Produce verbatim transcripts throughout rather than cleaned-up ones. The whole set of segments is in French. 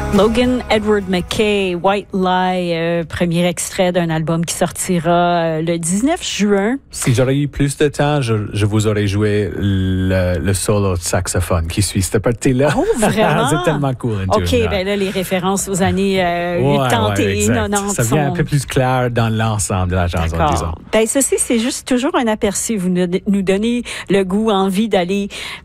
Logan Edward McKay, White Lie, euh, premier extrait d'un album qui sortira euh, le dix-neuf juin. Si j'aurais eu plus de temps, je, je vous aurais joué le, le solo de saxophone qui suit cette partie-là. Oh, vraiment? C'est tellement cool. OK, bien là, les références aux années euh, ouais, quatre-vingt ouais, et quatre-vingt-dix. Ça vient un peu plus clair dans l'ensemble de la chanson, D'accord. disons. Ben, ceci, c'est juste toujours un aperçu. Vous nous, nous donnez le goût, envie d'aller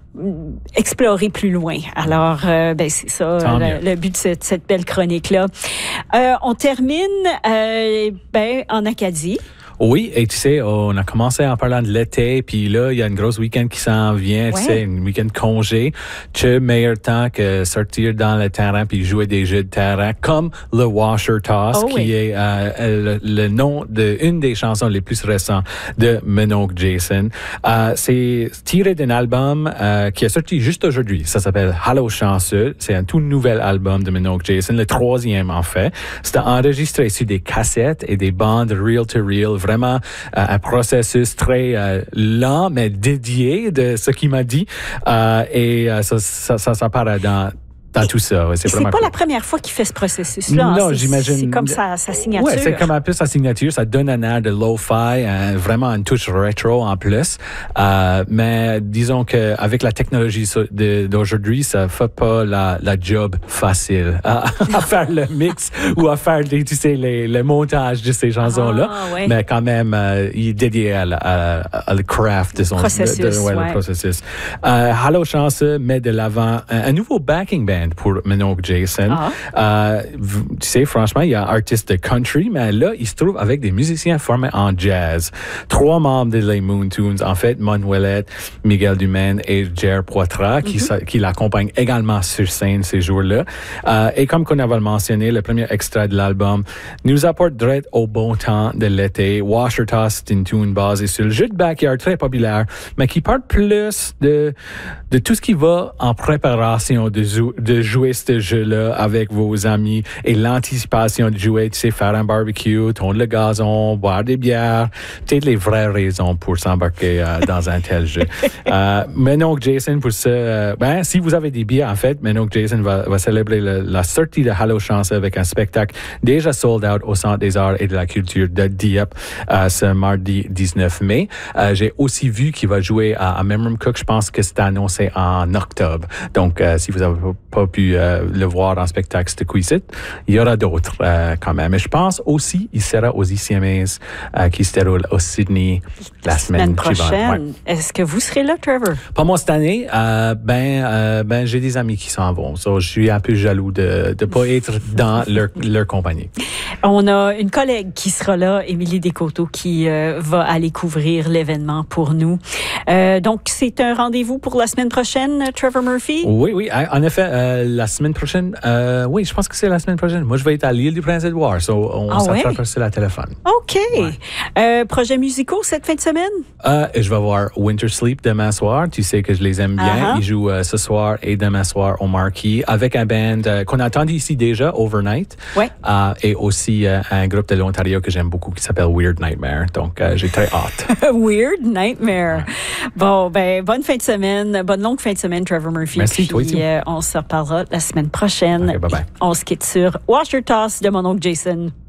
explorer plus loin. Alors, euh, ben c'est ça le, le but de cette, cette belle chronique-là. Euh, on termine euh, ben, en Acadie. Oui, et tu sais, on a commencé en parlant de l'été, puis là, il y a une grosse week-end qui s'en vient, ouais. Tu sais, une week-end congé. Tu meilleur temps que sortir dans le terrain puis jouer des jeux de terrain, comme le Washer Toss, oh, qui oui. est euh, le, le nom d'une des chansons les plus récentes de Minogue Jason. Euh, c'est tiré d'un album euh, qui est sorti juste aujourd'hui. Ça s'appelle Hello Chanceux. C'est un tout nouvel album de Minogue Jason, le troisième en fait. C'était enregistré sur des cassettes et des bandes reel-to-reel. Vraiment euh, un processus très euh, lent, mais dédié de ce qu'il m'a dit. Euh, et euh, ça, ça, ça, ça part dans... dans tout ça. Ouais, c'est c'est pas cool. La première fois qu'il fait ce processus-là. Non, c'est, j'imagine. C'est comme sa, sa signature. Oui, c'est comme un peu sa signature. Ça donne un air de lo-fi, euh, vraiment une touche rétro en plus. Euh, mais disons que avec la technologie de, d'aujourd'hui, ça fait pas la, la job facile à, à faire le mix ou à faire les, tu sais, les, le montage de ces chansons-là. Ah, ouais. Mais quand même, euh, il est dédié à, la, à, à le craft de son processus. De, de, ouais, ouais. Le processus. Euh, Hello Chanceux met de l'avant un, un nouveau backing band pour Minogue Jason. Ah. Euh, tu sais, franchement, il y a artistes de country, mais là, il se trouve avec des musiciens formés en jazz. Trois membres de les Moon Tunes, en fait, Manuelette, Miguel Dumaine et Jer Poitras, mm-hmm. qui, qui l'accompagnent également sur scène ces jours-là. Euh, et comme qu'on avait mentionné, le premier extrait de l'album nous apporte direct au bon temps de l'été. Washer Toss, c'est une tune basée sur le jeu de backyard très populaire, mais qui parle plus de, de tout ce qui va en préparation de, de de jouer ce jeu-là avec vos amis et l'anticipation de jouer, tu sais, faire un barbecue, tourner le gazon, boire des bières, peut-être les vraies raisons pour s'embarquer euh, dans un tel jeu. Euh, Minogue Jason, pour ça, euh, ben, si vous avez des billets, en fait, Minogue Jason va, va célébrer le, la sortie de Hello Chanceux avec un spectacle déjà sold out au Centre des Arts et de la Culture de Dieppe euh, ce mardi dix-neuf mai. Euh, j'ai aussi vu qu'il va jouer à, à Memram Cook. Je pense que c'est annoncé en octobre. Donc, euh, si vous avez pas pu euh, le voir en spectacle ce coup-ci, il y aura d'autres euh, quand même. Mais je pense aussi il sera aux I C M As euh, qui se déroule au Sydney la semaine, semaine prochaine. Ouais. Est-ce que vous serez là, Trevor? Pas moi cette année. Euh, ben, euh, ben, j'ai des amis qui s'en vont. So, je suis un peu jaloux de ne pas être dans leur, leur compagnie. On a une collègue qui sera là, Émilie Descoteaux, qui euh, va aller couvrir l'événement pour nous. Euh, donc, c'est un rendez-vous pour la semaine prochaine, Trevor Murphy? Oui, oui. En effet, euh, la semaine prochaine, euh, oui, je pense que c'est la semaine prochaine. Moi, je vais être à l'île du Prince-Édouard, so on ah s'attrape ouais? sur la téléphone. OK. Ouais. Euh, projets musicaux cette fin de semaine? Euh, je vais voir Winter Sleep demain soir. Tu sais que je les aime bien. Uh-huh. Ils jouent euh, ce soir et demain soir au Marquis avec un band euh, qu'on a entendu ici déjà, Overnight. Ouais. Euh, et aussi euh, un groupe de l'Ontario que j'aime beaucoup qui s'appelle Weird Nightmare. Donc, euh, j'ai très hâte. Weird Nightmare. Ouais. Bon, ben, bonne fin de semaine. Bonne longue fin de semaine, Trevor Murphy. Merci, Puis, toi aussi. Euh, on se reparlera la semaine prochaine. Okay, bye bye. On se quitte sur Washer Toss de mon oncle Jason.